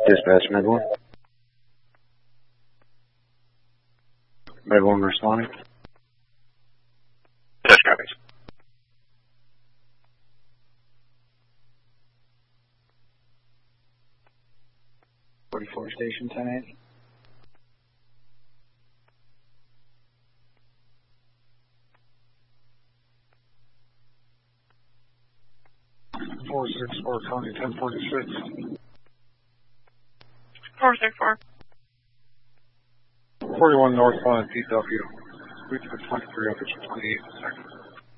Dispatch, Med-1. Med-1 responding. Yes, copies. Station 1080. Four 464 County 1046. 464. 41 northbound PW. Reach for 23 up to 28 seconds.